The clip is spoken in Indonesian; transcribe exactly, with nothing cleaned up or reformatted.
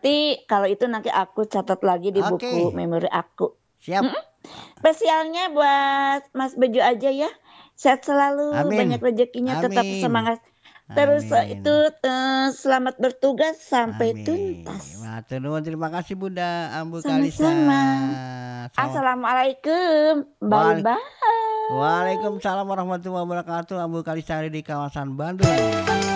nanti kalau itu nanti aku catat lagi di buku Oke. memori aku. Siap. Mhm. Spesialnya buat Mas Bejo aja ya. Sehat selalu, banyak Amin. rezekinya, tetap Amin. semangat. Terus, eee, itu, Amin. eee, selamat bertugas sampai Amin. tuntas. Matur nuwun, terima kasih Bunda Ambu Kalisa. Sama-sama. Selamat Assalamualaikum. Waalek Bye-bye. Waalaikumsalam warahmatullahi wabarakatuh. Ambu Kalisa ada di kawasan Bandung.